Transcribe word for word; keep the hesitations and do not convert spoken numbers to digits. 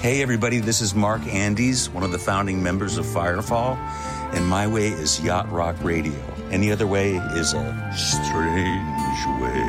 Hey, everybody, this is Mark Andes, one of the founding members of Firefall, and my way is Yacht Rock Radio. Any other way is a strange way.